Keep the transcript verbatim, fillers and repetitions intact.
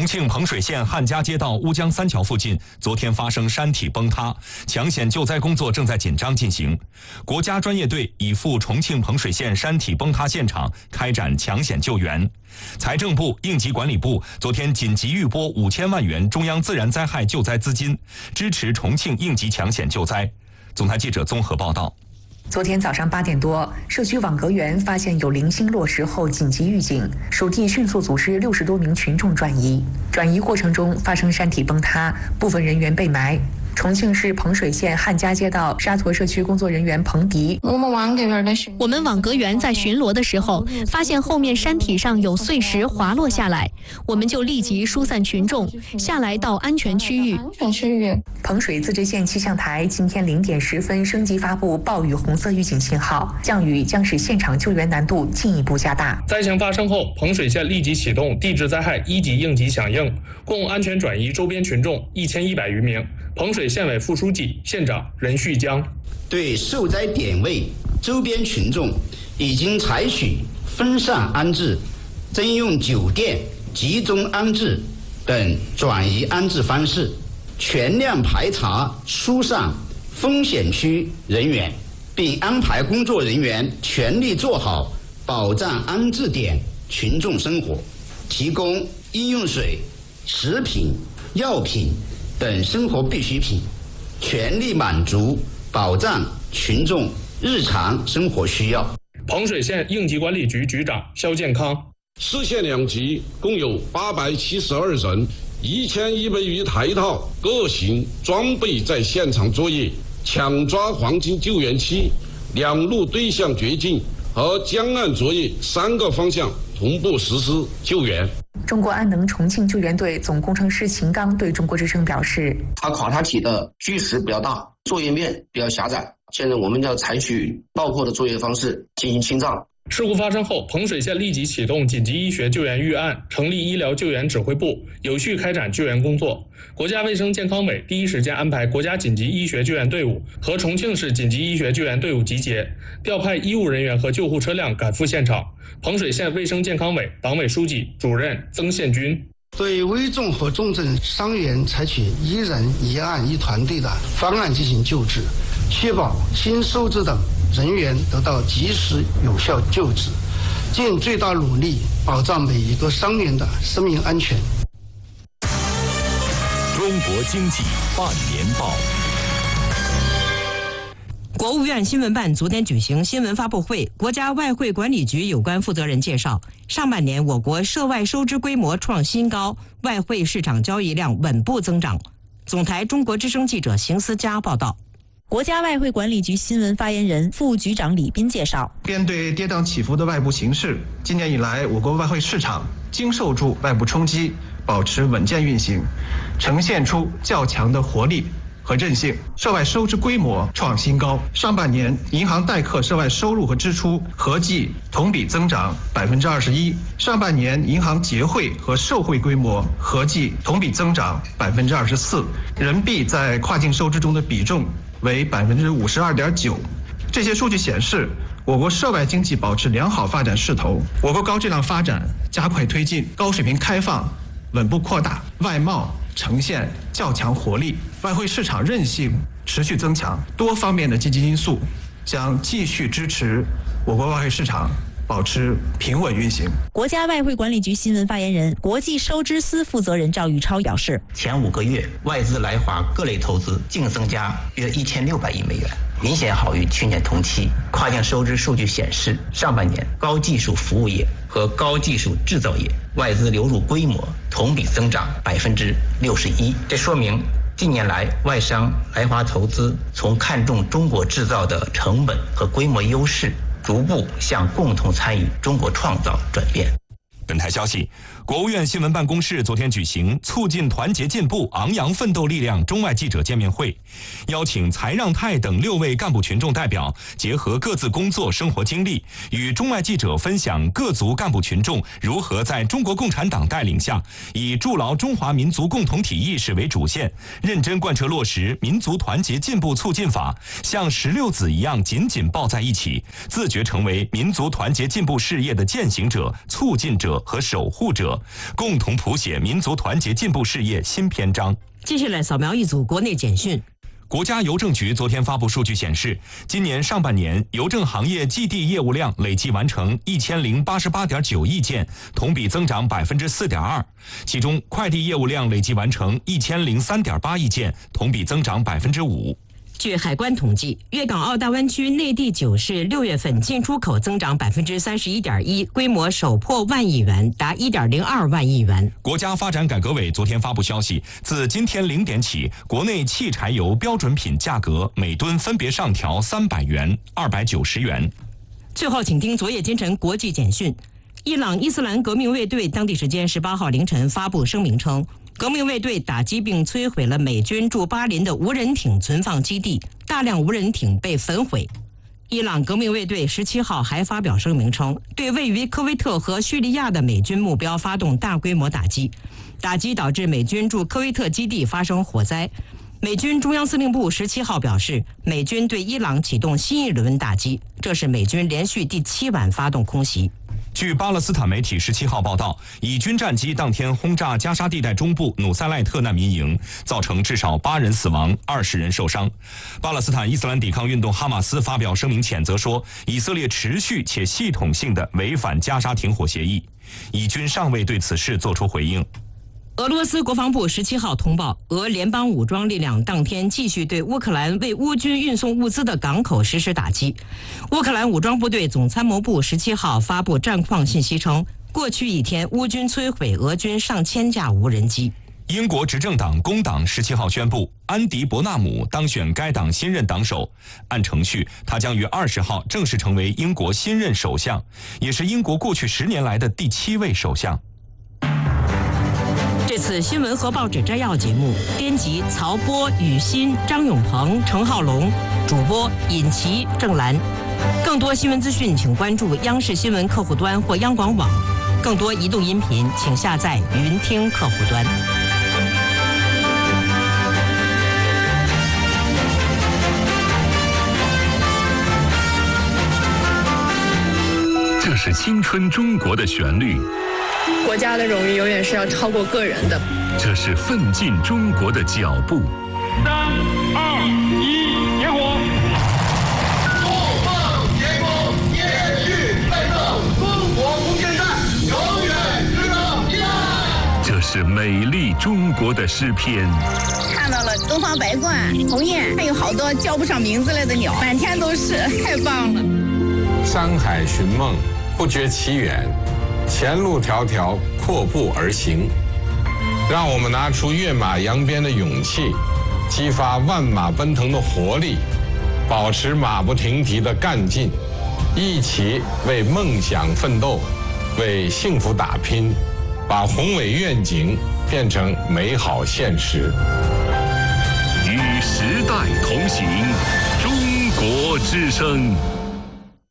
重庆彭水县汉家街道乌江三桥附近，昨天发生山体崩塌，抢险救灾工作正在紧张进行。国家专业队已赴重庆彭水县山体崩塌现场开展抢险救援。财政部、应急管理部昨天紧急预拨五千万元中央自然灾害救灾资金，支持重庆应急抢险救灾。总台记者综合报道。 昨天早上八点多，社区网格园发现有零星落石后紧急预警，属地迅速组织六十多名群众转移。转移过程中发生山体崩塌，部分人员被埋。重庆市彭水县汉家街道沙坨社区工作人员彭迪： 我们网格园的巡， 我们网格园在巡逻的时候，发现后面山体上有碎石滑落下来，我们就立即疏散群众下来到安全区域。 安全区域。 彭水自治县气象台今天零点十分升级发布暴雨红色预警信号，降雨将使现场救援难度进一步加大。 灾情发生后，彭水县立即启动地质灾害一级应急响应，共安全转移周边群众一千一百余名。彭水县委副书记、县长任旭江对受灾点位周边群众已经采取分散安置、征用酒店、集中安置等转移安置方式，全量排查疏散风险区人员，并安排工作人员全力做好保障安置点群众生活，提供饮用水、食品、药品等生活必需品，全力满足保障群众日常生活需要。 彭水县应急管理局局长肖建康： 市县两级共有八百七十二人，一千一百余台套各型装备在现场作业，抢抓黄金救援期、两路对向绝境和江岸作业三个方向同步实施救援。 中国安能重庆救援队总工程师秦刚对中国之声表示： 它垮塌体的巨石比较大，作业面比较狭窄，现在我们要采取爆破的作业方式进行清障。 事故发生后，彭水县立即启动紧急医学救援预案，成立医疗救援指挥部，有序开展救援工作。国家卫生健康委第一时间安排国家紧急医学救援队伍和重庆市紧急医学救援队伍集结，调派医务人员和救护车辆赶赴现场。彭水县卫生健康委党委书记、主任曾宪军： 对危重和重症伤员采取一人一案一团队的方案进行救治，确保新收治等人员得到及时有效救治，尽最大努力保障每一个伤员的生命安全。 中国经济半年报。 国务院新闻办昨天举行新闻发布会，国家外汇管理局有关负责人介绍，上半年我国涉外收支规模创新高，外汇市场交易量稳步增长。总台中国之声记者邢思佳报道。 国家外汇管理局新闻发言人、副局长李斌介绍， 面对跌宕起伏的外部形势，今年以来我国外汇市场经受住外部冲击，保持稳健运行，呈现出较强的活力和韧性。涉外收支规模创新高，上半年银行代客涉外收入和支出合计同比增长百分之二十一，上半年银行结汇和受汇规模合计同比增长百分之二十四，人民币在跨境收支中的比重为百分之五十二点九。这些数据显示，我国涉外经济保持良好发展势头，我国高质量发展加快推进，高水平开放稳步扩大，外贸呈现较强活力，外汇市场韧性持续增强，多方面的积极因素将继续支持我国外汇市场保持平稳运行。 国家外汇管理局新闻发言人、国际收支司负责人赵玉超表示， 前五个月外资来华各类投资净增加约一千六百亿美元，明显好于去年同期。跨境收支数据显示，上半年高技术服务业和高技术制造业外资流入规模同比增长百分之六十一，这说明近年来外商来华投资从看重中国制造的成本和规模优势，逐步向共同参与中国创造转变。 本台消息，国务院新闻办公室昨天举行促进团结进步、昂扬奋斗力量中外记者见面会，邀请财让泰等六位干部群众代表，结合各自工作生活经历，与中外记者分享各族干部群众如何在中国共产党带领下，以筑牢中华民族共同体意识为主线，认真贯彻落实民族团结进步促进法，像石榴籽一样紧紧抱在一起，自觉成为民族团结进步事业的践行者、促进者、 者和守护者，共同谱写民族团结进步事业新篇章。 接下来扫描一组国内简讯。 国家邮政局昨天发布数据显示，今年上半年邮政行业寄递业务量累计完成一千零八十八点九亿件，同比增长百分之四点二。其中，快递业务量累计完成一千零三点八亿件，同比增长百分之五。 据海关统计，粤港澳大湾区内地九市六月份进出口增长百分之三十一点一，规模首破万亿元，达一点零二万亿元。 国家发展改革委昨天发布消息，自今天零点起，国内汽柴油标准品价格每吨分别上调三百元、二百九十元。 最后，请听昨夜今晨国际简讯。伊朗伊斯兰革命卫队当地时间十八号凌晨发布声明称，革命卫队打击并摧毁了美军驻巴林的无人艇存放基地，大量无人艇被焚毁。伊朗革命卫队十七号还发表声明称，对位于科威特和叙利亚的美军目标发动大规模打击，打击导致美军驻科威特基地发生火灾。美军中央司令部十七号表示，美军对伊朗启动新一轮打击，这是美军连续第七晚发动空袭。 据巴勒斯坦媒体十七号报道，以军战机当天轰炸加沙地带中部努塞赖特难民营，造成至少八人死亡、二十人受伤。巴勒斯坦伊斯兰抵抗运动哈马斯发表声明谴责说，以色列持续且系统性的违反加沙停火协议。以军尚未对此事作出回应。 俄罗斯国防部十七号通报，俄联邦武装力量当天继续对乌克兰为乌军运送物资的港口实施打击。乌克兰武装部队总参谋部十七号发布战况信息称，过去一天乌军摧毁俄军上千架无人机。 英国执政党工党十七号宣布，安迪·伯纳姆当选该党新任党首。按程序，他将于二十号正式成为英国新任首相，也是英国过去十年来的第七位首相。 这次新闻和报纸摘要节目，编辑曹波、雨欣、张永鹏、程浩龙，主播尹琪、郑兰。更多新闻资讯，请关注央视新闻客户端或央广网。更多移动音频，请下载云听客户端。 这是青春中国的旋律。 国家的荣誉永远是要超过个人的。 这是奋进中国的脚步。 三二一，点火！ 不放天空，延续奋斗，中国无限战，永远值得依赖。 这是美丽中国的诗篇。 看到了东方白鹳、鸿雁，还有好多叫不上名字来的鸟，满天都是，太棒了。 山海寻梦，不觉其远。前路迢迢，阔步而行。让我们拿出跃马扬鞭的勇气，激发万马奔腾的活力，保持马不停蹄的干劲，一起为梦想奋斗，为幸福打拼，把宏伟愿景变成美好现实。 与时代同行，中国之声。